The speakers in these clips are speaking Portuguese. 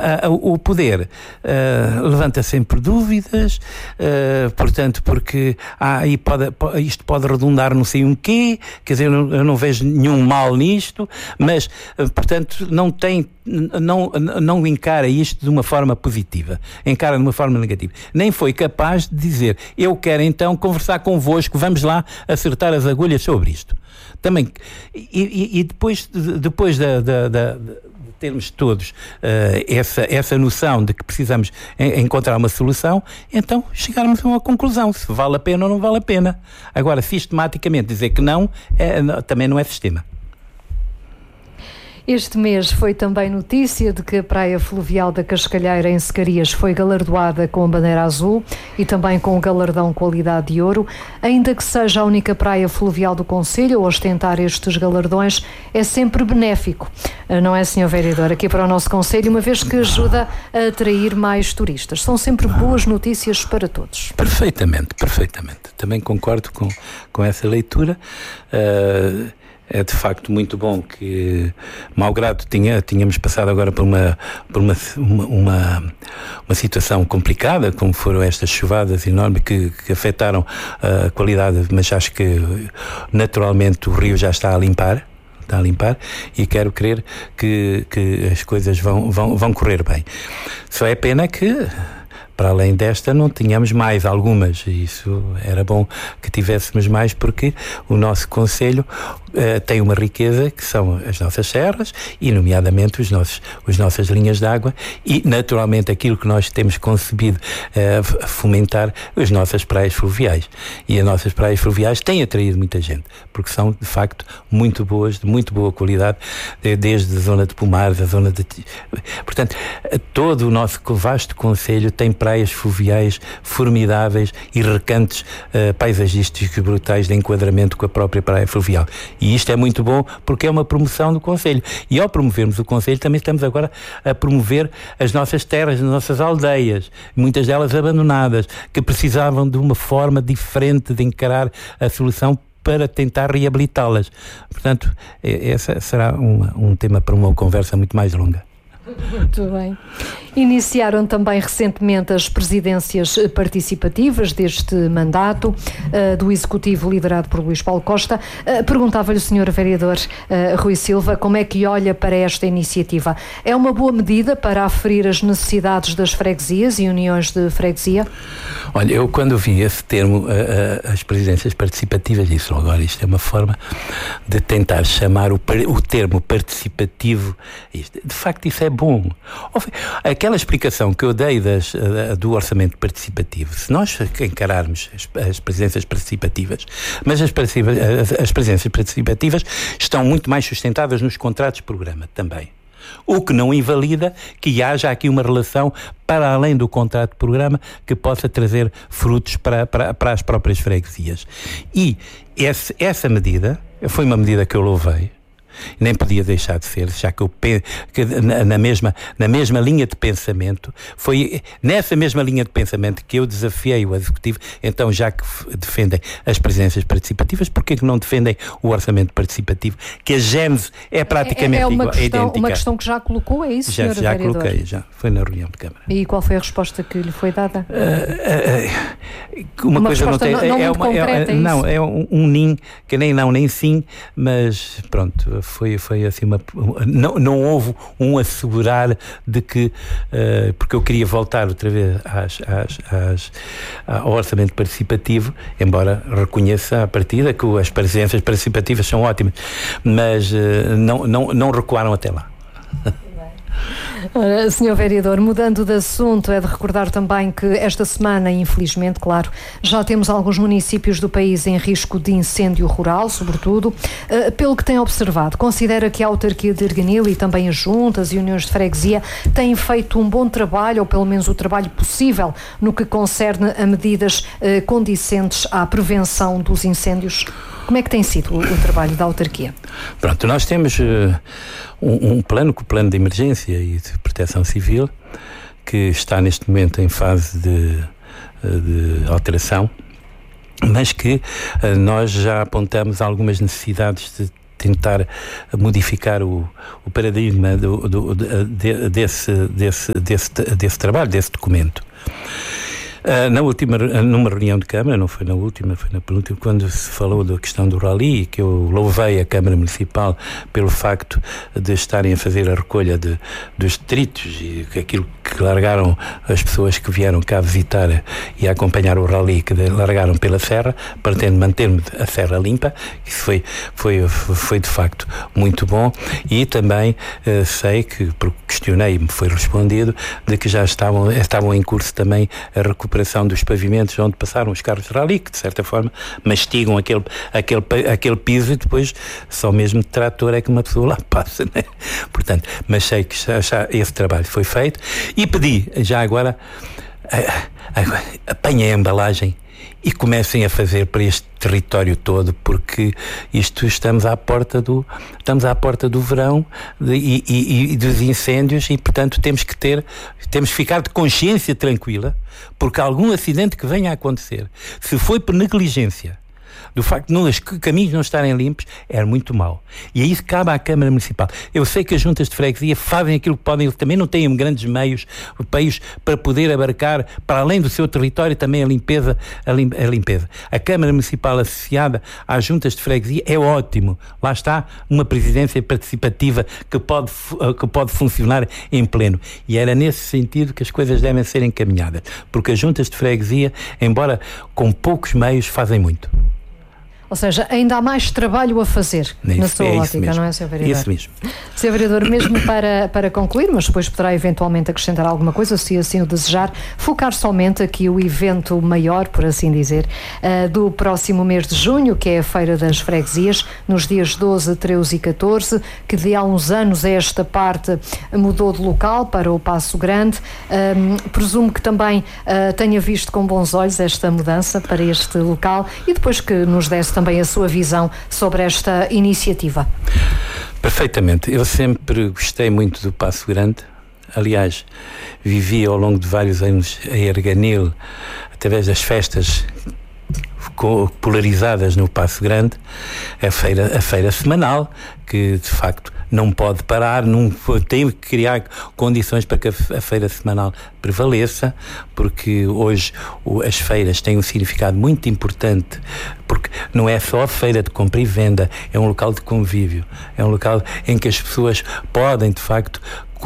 o poder levanta sempre dúvidas, portanto, porque isto pode redundar não sei um quê, quer dizer, eu não vejo nenhum mal nisto, mas, portanto, não encara isto de uma forma positiva, encara de uma forma negativa. Nem foi capaz de dizer, eu quero então conversar convosco, vamos lá acertar as agulhas sobre isto. Também, e depois de termos todos essa noção de que precisamos encontrar uma solução, então chegarmos a uma conclusão, se vale a pena ou não vale a pena. Agora, sistematicamente dizer que não, também não é sistema. Este mês foi também notícia de que a Praia Fluvial da Cascalheira, em Secarias, foi galardoada com a bandeira azul e também com o galardão Qualidade de Ouro. Ainda que seja a única praia fluvial do concelho a ostentar estes galardões, é sempre benéfico, não é, Sr. Vereador, aqui para o nosso concelho, uma vez que ajuda a atrair mais turistas. São sempre boas notícias para todos. Perfeitamente. Também concordo com essa leitura. É de facto muito bom que, malgrado tínhamos passado agora por uma situação complicada, como foram estas chuvadas enormes que afetaram a qualidade, mas acho que naturalmente o rio já está a limpar e quero crer que as coisas vão correr bem. Só é pena que, para além desta, não tínhamos mais algumas, e isso era bom que tivéssemos mais, porque o nosso concelho tem uma riqueza que são as nossas serras e, nomeadamente, as nossas linhas de água e, naturalmente, aquilo que nós temos concebido fomentar, as nossas praias fluviais. E as nossas praias fluviais têm atraído muita gente, porque são, de facto, muito boas, de muito boa qualidade, desde a zona de Pomares, a zona de... Portanto, todo o nosso vasto concelho tem praias fluviais formidáveis e recantos paisagísticos brutais de enquadramento com a própria praia fluvial. E isto é muito bom porque é uma promoção do concelho. E ao promovermos o concelho também estamos agora a promover as nossas terras, as nossas aldeias, muitas delas abandonadas, que precisavam de uma forma diferente de encarar a solução para tentar reabilitá-las. Portanto, essa será um tema para uma conversa muito mais longa. Muito bem. Iniciaram também recentemente as presidências participativas deste mandato do Executivo liderado por Luís Paulo Costa. Perguntava-lhe o Sr. Vereador Rui Silva como é que olha para esta iniciativa. É uma boa medida para aferir as necessidades das freguesias e uniões de freguesia? Olha, eu quando vi esse termo, as presidências participativas, disse agora isto é uma forma de tentar chamar o termo participativo. De facto, isso é bom. Aquela explicação que eu dei do orçamento participativo, se nós encararmos as presenças participativas, mas as presenças participativas estão muito mais sustentadas nos contratos de programa também. O que não invalida que haja aqui uma relação para além do contrato de programa que possa trazer frutos para as próprias freguesias. E essa medida foi uma medida que eu louvei. Nem podia deixar de ser, já que na mesma linha de pensamento, foi nessa mesma linha de pensamento que eu desafiei o Executivo. Então, já que defendem as presenças participativas, por que não defendem o orçamento participativo? Que a gênese é praticamente idêntica. Uma questão que já colocou, é isso, Sr. Já Vereador? Coloquei, já. Foi na reunião de Câmara. E qual foi a resposta que lhe foi dada? Uma coisa resposta não tem... não muito concreta, não, é um nim, que nem não, nem sim, mas pronto, foi assim não houve um assegurar de que porque eu queria voltar outra vez ao orçamento participativo, embora reconheça à partida que as presenças participativas são ótimas, mas não recuaram até lá. Sr. Vereador, mudando de assunto, é de recordar também que esta semana, infelizmente, claro, já temos alguns municípios do país em risco de incêndio rural, sobretudo. Pelo que tem observado, considera que a autarquia de Erganil e também as juntas e uniões de freguesia têm feito um bom trabalho, ou pelo menos o trabalho possível, no que concerne a medidas condicentes à prevenção dos incêndios? Como é que tem sido o trabalho da autarquia? Pronto, nós temos um plano, o plano de emergência e de proteção civil, que está neste momento em fase de alteração, mas que nós já apontamos algumas necessidades de tentar modificar o paradigma desse trabalho, desse documento. Numa reunião de Câmara, não foi na última, foi na penúltima, quando se falou da questão do rally, que eu louvei a Câmara Municipal pelo facto de estarem a fazer a recolha dos detritos e aquilo que largaram as pessoas que vieram cá visitar e acompanhar o rally, que largaram pela serra, para manter a serra limpa. Isso foi de facto muito bom. E também sei que, porque questionei e me foi respondido, de que já estavam em curso também a recuperação dos pavimentos onde passaram os carros de rally, que de certa forma mastigam aquele piso, e depois só mesmo de trator é que uma pessoa lá passa, né? Portanto, mas sei que já esse trabalho foi feito, e pedi já agora apanhem a embalagem e comecem a fazer para este território todo, porque estamos à porta do verão e dos incêndios, e portanto temos que ficar de consciência tranquila, porque algum acidente que venha a acontecer, se foi por negligência, do facto de os caminhos não estarem limpos, é muito mau. E aí cabe à Câmara Municipal. Eu sei que as juntas de freguesia fazem aquilo que podem, eles também não têm grandes meios para poder abarcar, para além do seu território, também a limpeza. A Câmara Municipal associada às juntas de freguesia é ótimo. Lá está uma presidência participativa que pode funcionar em pleno. E era nesse sentido que as coisas devem ser encaminhadas. Porque as juntas de freguesia, embora com poucos meios, fazem muito. Ou seja, ainda há mais trabalho a fazer na sua ótica, não é, Sr. Vereador? Isso mesmo. Sr. Vereador, mesmo para concluir, mas depois poderá eventualmente acrescentar alguma coisa, se assim o desejar, focar somente aqui o evento maior, por assim dizer, do próximo mês de junho, que é a Feira das Freguesias, nos dias 12, 13 e 14, que de há uns anos esta parte mudou de local para o Paço Grande. Presumo que também tenha visto com bons olhos esta mudança para este local, e depois que nos desse também a sua visão sobre esta iniciativa. Perfeitamente. Eu sempre gostei muito do Paço Grande. Aliás, vivi ao longo de vários anos em Arganil, através das festas polarizadas no Paço Grande, a feira semanal, que de facto não pode parar, tem que criar condições para que a feira semanal prevaleça, porque hoje as feiras têm um significado muito importante, porque não é só a feira de compra e venda, é um local de convívio, é um local em que as pessoas podem de facto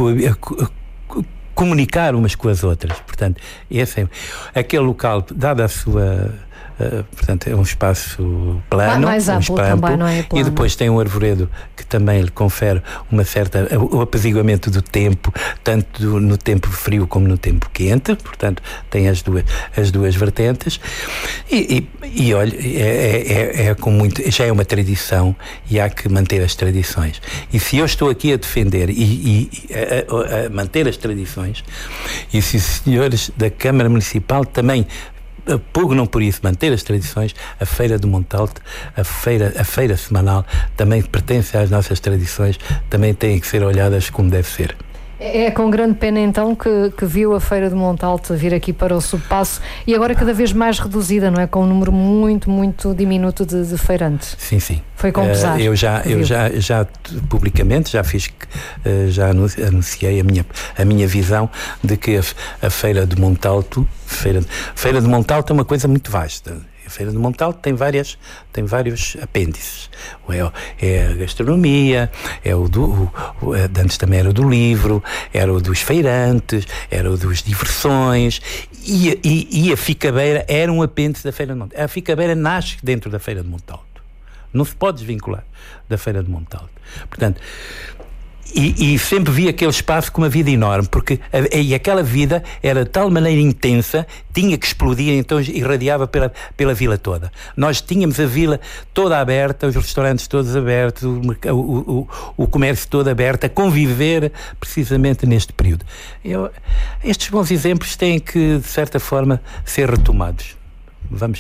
comunicar umas com as outras. Portanto, esse é aquele local, dada a sua portanto é um espaço plano, mais amplo também, não é plano. E depois tem um arvoredo que também lhe confere o apaziguamento do tempo, tanto no tempo frio como no tempo quente. Portanto tem as duas vertentes, e olha, com muito, já é uma tradição e há que manter as tradições. E se eu estou aqui a defender a manter as tradições, e se os senhores da Câmara Municipal também pugnam por isso, manter as tradições, a Feira do Montalte, a feira semanal, também pertence às nossas tradições, também têm que ser olhadas como deve ser. É com grande pena então que viu a Feira do Montalte vir aqui para o Subpaço, e agora cada vez mais reduzida, não é? Com um número muito, muito diminuto de feirantes. Sim. Foi com pesar. Eu já publicamente já anunciei a minha visão de que a Feira do Montalte, Feira do Montalte é uma coisa muito vasta. A Feira do Montalte tem vários apêndices. É a gastronomia, antes também era o do livro, era o dos feirantes, era o dos diversões, e a Ficabeira era um apêndice da Feira do Montalte. A Ficabeira nasce dentro da Feira do Montalte. Não se pode desvincular da Feira do Montalte. Portanto, e sempre vi aquele espaço com uma vida enorme, porque aquela vida era de tal maneira intensa, tinha que explodir, então irradiava pela vila toda. Nós tínhamos a vila toda aberta, os restaurantes todos abertos, o comércio todo aberto, a conviver precisamente neste período. Estes bons exemplos têm que, de certa forma, ser retomados. Vamos ver.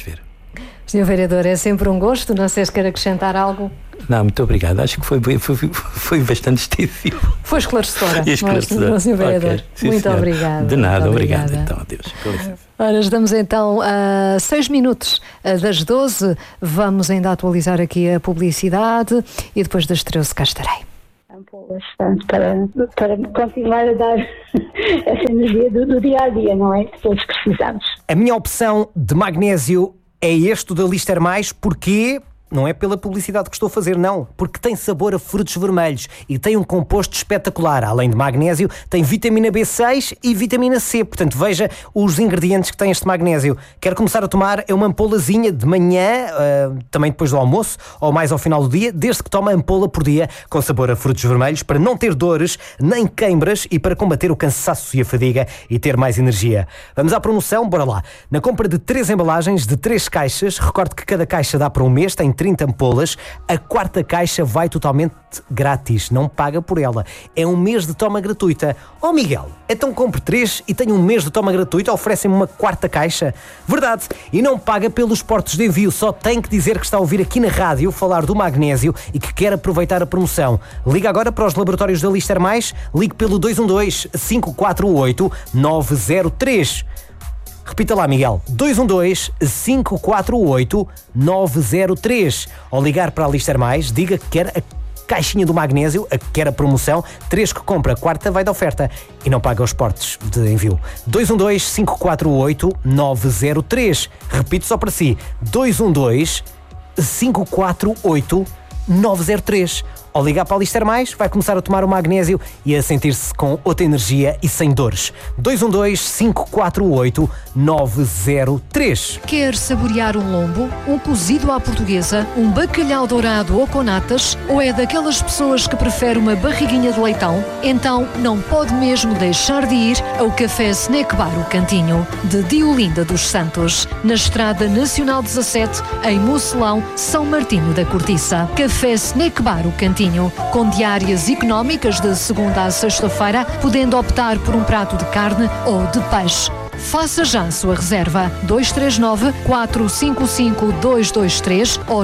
Sr. Vereador, é sempre um gosto, não sei se quer acrescentar algo. Não, muito obrigado. Acho que foi bastante extensivo. Foi esclarecedora. Esclarecedora. Sr. Vereador, Okay. Sim, muito obrigada. De nada, obrigado. Então, adeus. Com licença. Ora, estamos então a 6 minutos das 12. Vamos ainda atualizar aqui a publicidade e depois das 13 cá estarei. Ampolas, para continuar a dar essa energia do dia a dia, não é? Que todos precisamos. A minha opção de magnésio é este da Lister Mais, porque não é pela publicidade que estou a fazer, não, porque tem sabor a frutos vermelhos e tem um composto espetacular. Além de magnésio, tem vitamina B6 e vitamina C. Portanto, veja os ingredientes que tem este magnésio. Quer começar a tomar? É uma ampolazinha de manhã, também depois do almoço, ou mais ao final do dia, desde que toma ampola por dia, com sabor a frutos vermelhos, para não ter dores, nem queimbras e para combater o cansaço e a fadiga e ter mais energia. Vamos à promoção? Bora lá. Na compra de 3 embalagens, de 3 caixas, recorde que cada caixa dá para um mês, tem 30 ampolas, a 4ª caixa vai totalmente grátis, não paga por ela. É um mês de toma gratuita. Oh Miguel, então compre 3 e tenha um mês de toma gratuita, oferecem-me uma 4ª caixa? Verdade, e não paga pelos portos de envio, só tem que dizer que está a ouvir aqui na rádio falar do magnésio e que quer aproveitar a promoção. Liga agora para os laboratórios da Lister Mais, ligue pelo 212-548-903. Repita lá, Miguel. 212-548-903. Ou ligar para a Lister Mais, diga que quer a caixinha do magnésio, a que quer a promoção. 3 que compra, a 4ª vai de oferta. E não paga os portos de envio. 212-548-903. Repito só para si. 212-548-903. Ao ligar para a Lister Mais, vai começar a tomar o magnésio e a sentir-se com outra energia e sem dores. 212-548-903. Quer saborear um lombo, um cozido à portuguesa, um bacalhau dourado ou com natas? Ou é daquelas pessoas que prefere uma barriguinha de leitão? Então não pode mesmo deixar de ir ao Café Snack Bar O Cantinho, de Diolinda dos Santos, na Estrada Nacional 17, em Mocelão, São Martinho da Cortiça. Café Snack Bar O Cantinho, com diárias económicas de segunda a sexta-feira, podendo optar por um prato de carne ou de peixe. Faça já a sua reserva. 239-455-223 ou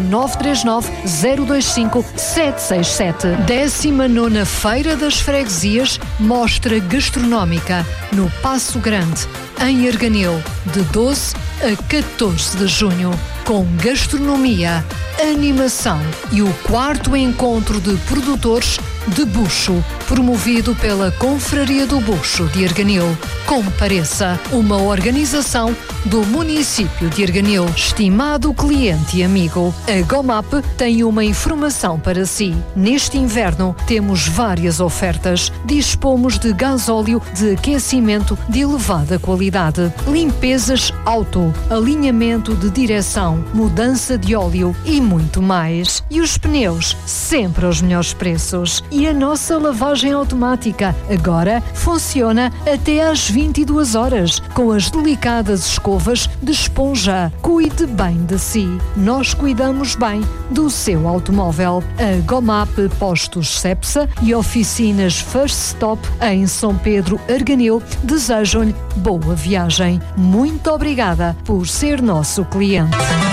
939-025-767. 19ª Feira das Freguesias, Mostra Gastronómica, no Paço Grande, em Arganil, de 12 a 14 de junho. Com gastronomia, animação e o 4º encontro de produtores de bucho, promovido pela Confraria do Bucho de Arganil. Compareça, uma organização do município de Arganil. Estimado cliente e amigo, a Gomap tem uma informação para si. Neste inverno temos várias ofertas. Dispomos de gasóleo de aquecimento de elevada qualidade, limpezas auto, alinhamento de direção, mudança de óleo e muito mais. E os pneus, sempre aos melhores preços. E a nossa lavagem automática agora funciona até às 22 horas, com as delicadas escovas de esponja. Cuide bem de si. Nós cuidamos bem do seu automóvel. A Gomap Postos Cepsa e oficinas First Stop em São Pedro Arganil desejam-lhe boa viagem. Muito obrigada por ser nosso cliente.